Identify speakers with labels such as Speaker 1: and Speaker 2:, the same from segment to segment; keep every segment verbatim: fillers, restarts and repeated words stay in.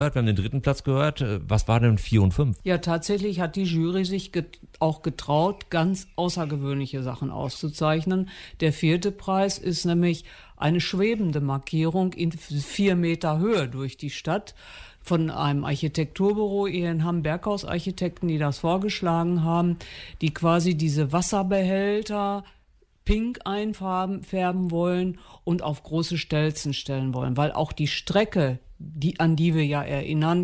Speaker 1: Wir haben den dritten Platz gehört. Was war denn vier und fünf?
Speaker 2: Ja, tatsächlich hat die Jury sich get- auch getraut, ganz außergewöhnliche Sachen auszuzeichnen. Der vierte Preis ist nämlich eine schwebende Markierung in vier Meter Höhe durch die Stadt von einem Architekturbüro, E N Hamm Berghaus Architekten, die das vorgeschlagen haben, die quasi diese Wasserbehälter pink einfärben wollen und auf große Stelzen stellen wollen, weil auch die Strecke, die, an die wir ja erinnern,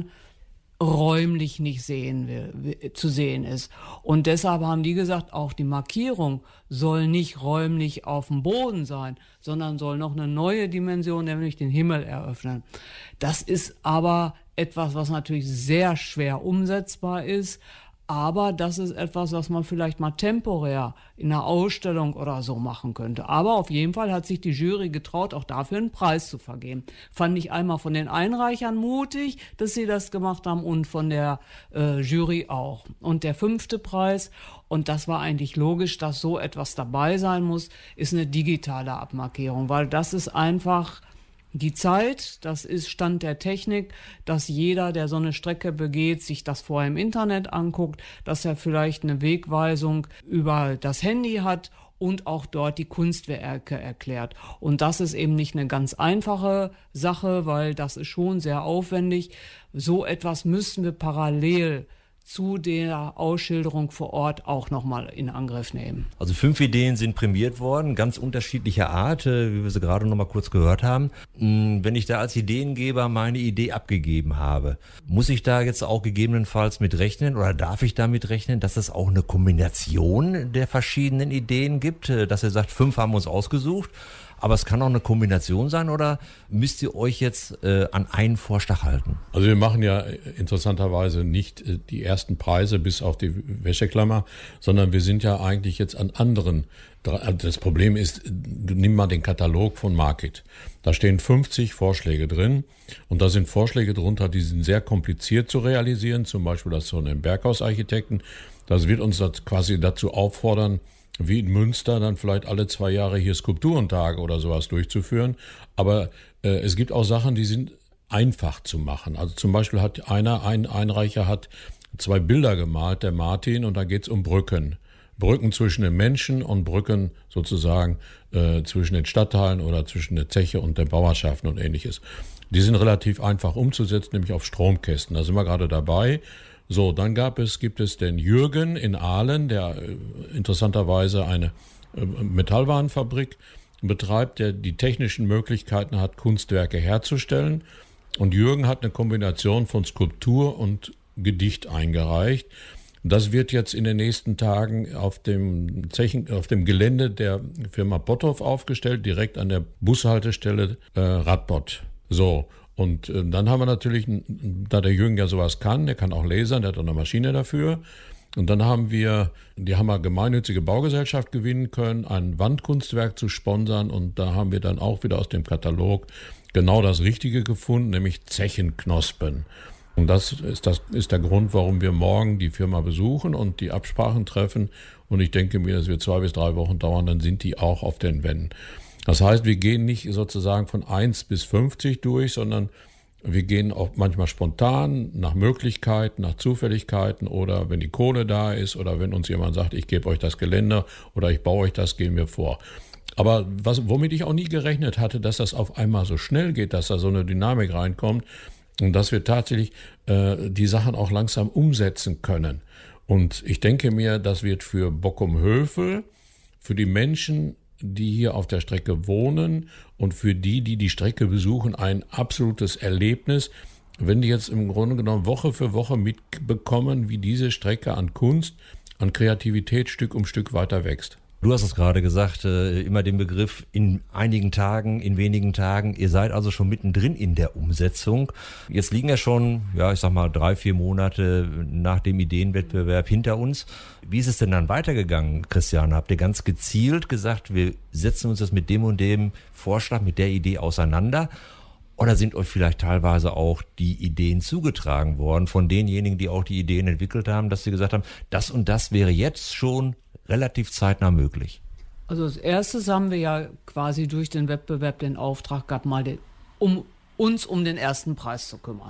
Speaker 2: räumlich nicht sehen will, zu sehen ist. Und deshalb haben die gesagt, auch die Markierung soll nicht räumlich auf dem Boden sein, sondern soll noch eine neue Dimension, nämlich den Himmel eröffnen. Das ist aber etwas, was natürlich sehr schwer umsetzbar ist. Aber das ist etwas, was man vielleicht mal temporär in einer Ausstellung oder so machen könnte. Aber auf jeden Fall hat sich die Jury getraut, auch dafür einen Preis zu vergeben. Fand ich einmal von den Einreichern mutig, dass sie das gemacht haben, und von der äh, Jury auch. Und der fünfte Preis, und das war eigentlich logisch, dass so etwas dabei sein muss, ist eine digitale Abmarkierung, weil das ist einfach die Zeit, das ist Stand der Technik, dass jeder, der so eine Strecke begeht, sich das vorher im Internet anguckt, dass er vielleicht eine Wegweisung über das Handy hat und auch dort die Kunstwerke erklärt. Und das ist eben nicht eine ganz einfache Sache, weil das ist schon sehr aufwendig. So etwas müssen wir parallel zu der Ausschilderung vor Ort auch nochmal in Angriff nehmen.
Speaker 1: Also fünf Ideen sind prämiert worden, ganz unterschiedlicher Art, wie wir sie gerade noch mal kurz gehört haben. Wenn ich da als Ideengeber meine Idee abgegeben habe, muss ich da jetzt auch gegebenenfalls mit rechnen oder darf ich damit rechnen, dass es auch eine Kombination der verschiedenen Ideen gibt, dass ihr sagt, fünf haben wir uns ausgesucht, aber es kann auch eine Kombination sein, oder müsst ihr euch jetzt äh, an einen Vorschlag halten?
Speaker 3: Also wir machen ja interessanterweise nicht äh, die ersten Preise bis auf die Wäscheklammer, sondern wir sind ja eigentlich jetzt an anderen. Das Problem ist, nimm mal den Katalog von Market. Da stehen fünfzig Vorschläge drin und da sind Vorschläge drunter, die sind sehr kompliziert zu realisieren, zum Beispiel das von den Berghausarchitekten. Das wird uns das quasi dazu auffordern, wie in Münster dann vielleicht alle zwei Jahre hier Skulpturentage oder sowas durchzuführen. Aber äh, es gibt auch Sachen, die sind einfach zu machen. Also zum Beispiel hat einer, ein Einreicher hat zwei Bilder gemalt, der Martin, und da geht's um Brücken. Brücken zwischen den Menschen und Brücken sozusagen äh, zwischen den Stadtteilen oder zwischen der Zeche und den Bauerschaften und ähnliches. Die sind relativ einfach umzusetzen, nämlich auf Stromkästen. Da sind wir gerade dabei. So, dann gab es, gibt es den Jürgen in Aalen, der äh, interessanterweise eine äh, Metallwarenfabrik betreibt, der die technischen Möglichkeiten hat, Kunstwerke herzustellen. Und Jürgen hat eine Kombination von Skulptur und Gedicht eingereicht. Das wird jetzt in den nächsten Tagen auf dem Zechen, auf dem Gelände der Firma Potthoff aufgestellt, direkt an der Bushaltestelle äh, Radbott. So. Und äh, dann haben wir natürlich, da der Jürgen ja sowas kann, der kann auch lasern, der hat auch eine Maschine dafür. Und dann haben wir, die haben wir gemeinnützige Baugesellschaft gewinnen können, ein Wandkunstwerk zu sponsern. Und da haben wir dann auch wieder aus dem Katalog genau das Richtige gefunden, nämlich Zechenknospen. Und das ist, das ist der Grund, warum wir morgen die Firma besuchen und die Absprachen treffen. Und ich denke mir, das wird zwei bis drei Wochen dauern, dann sind die auch auf den Wänden. Das heißt, wir gehen nicht sozusagen von eins bis fünfzig durch, sondern wir gehen auch manchmal spontan nach Möglichkeiten, nach Zufälligkeiten oder wenn die Kohle da ist oder wenn uns jemand sagt, ich gebe euch das Gelände oder ich baue euch das, gehen wir vor. Aber was, womit ich auch nie gerechnet hatte, dass das auf einmal so schnell geht, dass da so eine Dynamik reinkommt und dass wir tatsächlich äh, die Sachen auch langsam umsetzen können. Und ich denke mir, das wird für Bockum-Hövel, für die Menschen, die hier auf der Strecke wohnen und für die, die die Strecke besuchen, ein absolutes Erlebnis, wenn die jetzt im Grunde genommen Woche für Woche mitbekommen, wie diese Strecke an Kunst, an Kreativität Stück um Stück weiter wächst.
Speaker 1: Du hast es gerade gesagt, äh, immer den Begriff in einigen Tagen, in wenigen Tagen. Ihr seid also schon mittendrin in der Umsetzung. Jetzt liegen ja schon, ja, ich sag mal, drei, vier Monate nach dem Ideenwettbewerb hinter uns. Wie ist es denn dann weitergegangen, Christian? Habt ihr ganz gezielt gesagt, wir setzen uns jetzt mit dem und dem Vorschlag, mit der Idee auseinander? Oder sind euch vielleicht teilweise auch die Ideen zugetragen worden von denjenigen, die auch die Ideen entwickelt haben, dass sie gesagt haben, das und das wäre jetzt schon relativ zeitnah möglich?
Speaker 2: Also als erstes haben wir ja quasi durch den Wettbewerb den Auftrag gehabt, mal den, um uns um den ersten Preis zu kümmern.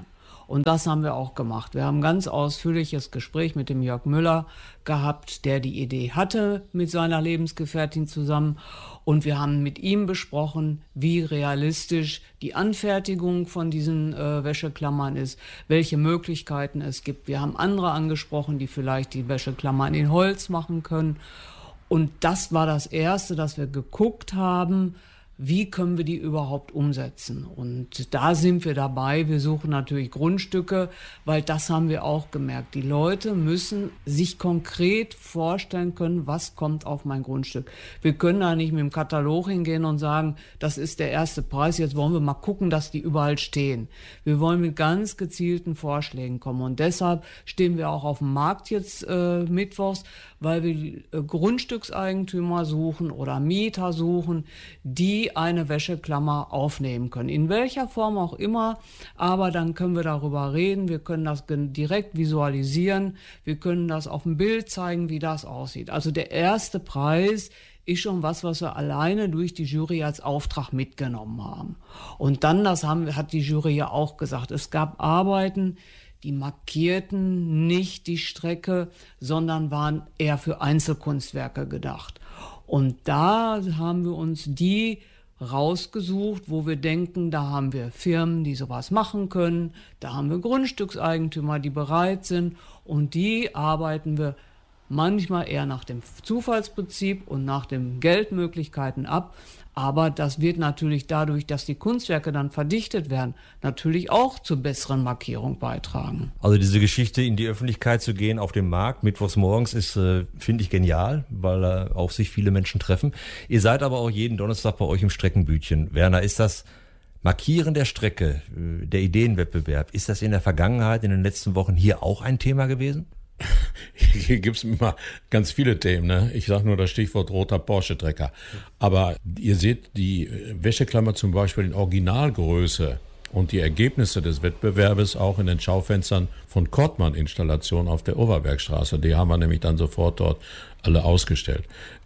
Speaker 2: Und das haben wir auch gemacht. Wir haben ein ganz ausführliches Gespräch mit dem Jörg Müller gehabt, der die Idee hatte mit seiner Lebensgefährtin zusammen. Und wir haben mit ihm besprochen, wie realistisch die Anfertigung von diesen äh, Wäscheklammern ist, welche Möglichkeiten es gibt. Wir haben andere angesprochen, die vielleicht die Wäscheklammern in Holz machen können. Und das war das Erste, dass wir geguckt haben, wie können wir die überhaupt umsetzen? Und da sind wir dabei. Wir suchen natürlich Grundstücke, weil das haben wir auch gemerkt. Die Leute müssen sich konkret vorstellen können, was kommt auf mein Grundstück. Wir können da nicht mit dem Katalog hingehen und sagen, das ist der erste Preis, jetzt wollen wir mal gucken, dass die überall stehen. Wir wollen mit ganz gezielten Vorschlägen kommen. Und deshalb stehen wir auch auf dem Markt jetzt äh, mittwochs, weil wir äh, Grundstückseigentümer suchen oder Mieter suchen, die eine Wäscheklammer aufnehmen können. In welcher Form auch immer, aber dann können wir darüber reden, wir können das direkt visualisieren, wir können das auf dem Bild zeigen, wie das aussieht. Also der erste Preis ist schon was, was wir alleine durch die Jury als Auftrag mitgenommen haben. Und dann, das haben, hat die Jury ja auch gesagt, es gab Arbeiten, die markierten nicht die Strecke, sondern waren eher für Einzelkunstwerke gedacht. Und da haben wir uns die rausgesucht, wo wir denken, da haben wir Firmen, die sowas machen können, da haben wir Grundstückseigentümer, die bereit sind, und die arbeiten wir manchmal eher nach dem Zufallsprinzip und nach den Geldmöglichkeiten ab. Aber das wird natürlich dadurch, dass die Kunstwerke dann verdichtet werden, natürlich auch zur besseren Markierung beitragen.
Speaker 1: Also diese Geschichte, in die Öffentlichkeit zu gehen auf dem Markt mittwochs morgens, ist, äh, finde ich, genial, weil äh, auf sich viele Menschen treffen. Ihr seid aber auch jeden Donnerstag bei euch im Streckenbütchen. Werner, ist das Markieren der Strecke, äh, der Ideenwettbewerb, ist das in der Vergangenheit, in den letzten Wochen hier auch ein Thema gewesen?
Speaker 3: Hier gibt's immer ganz viele Themen, ne? Ich sage nur das Stichwort roter Porsche-Trecker. Aber ihr seht die Wäscheklammer zum Beispiel in Originalgröße und die Ergebnisse des Wettbewerbes auch in den Schaufenstern von Kortmann-Installation auf der Oberbergstraße. Die haben wir nämlich dann sofort dort alle ausgestellt.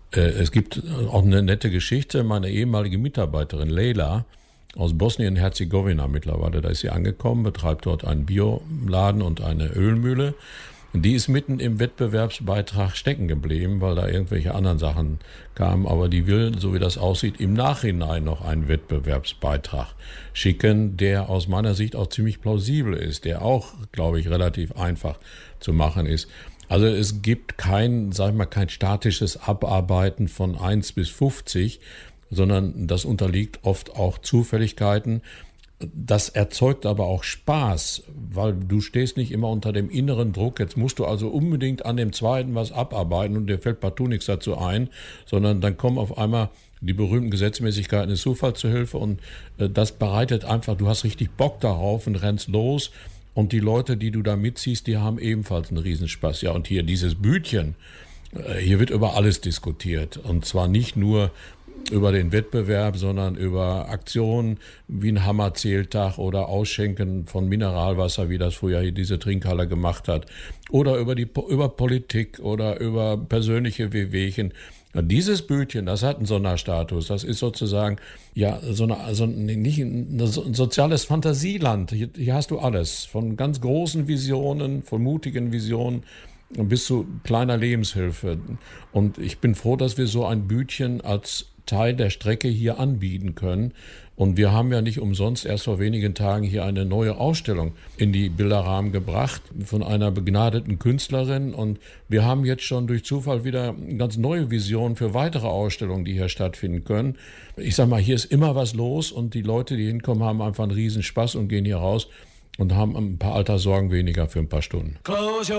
Speaker 3: Es gibt auch eine nette Geschichte. Meine ehemalige Mitarbeiterin Leila aus Bosnien-Herzegowina mittlerweile, da ist sie angekommen, betreibt dort einen Bioladen und eine Ölmühle. Die ist mitten im Wettbewerbsbeitrag stecken geblieben, weil da irgendwelche anderen Sachen kamen. Aber die will, so wie das aussieht, im Nachhinein noch einen Wettbewerbsbeitrag schicken, der aus meiner Sicht auch ziemlich plausibel ist, der auch, glaube ich, relativ einfach zu machen ist. Also es gibt kein, sag ich mal, kein statisches Abarbeiten von eins bis fünfzig, sondern das unterliegt oft auch Zufälligkeiten. Das erzeugt aber auch Spaß, weil du stehst nicht immer unter dem inneren Druck, jetzt musst du also unbedingt an dem zweiten was abarbeiten und dir fällt partout nichts dazu ein, sondern dann kommen auf einmal die berühmten Gesetzmäßigkeiten des Zufalls zu Hilfe und äh, das bereitet einfach, du hast richtig Bock darauf und rennst los und die Leute, die du da mitziehst, die haben ebenfalls einen Riesenspaß. Ja, und hier dieses Bütchen, äh, hier wird über alles diskutiert und zwar nicht nur über den Wettbewerb, sondern über Aktionen wie ein Hammerzähltag oder Ausschenken von Mineralwasser, wie das früher hier diese Trinkhalle gemacht hat, oder über die über Politik oder über persönliche Wehwehchen. Dieses Bütchen, das hat einen Sonderstatus. Das ist sozusagen ja so eine, also nicht ein soziales Fantasieland. Hier, hier hast du alles, von ganz großen Visionen, von mutigen Visionen bis zu kleiner Lebenshilfe. Und ich bin froh, dass wir so ein Bütchen als Teil der Strecke hier anbieten können. Und wir haben ja nicht umsonst erst vor wenigen Tagen hier eine neue Ausstellung in die Bilderrahmen gebracht von einer begnadeten Künstlerin. Und wir haben jetzt schon durch Zufall wieder ganz neue Visionen für weitere Ausstellungen, die hier stattfinden können. Ich sag mal, hier ist immer was los und die Leute, die hinkommen, haben einfach einen Riesenspaß und gehen hier raus und haben ein paar Alterssorgen weniger für ein paar Stunden.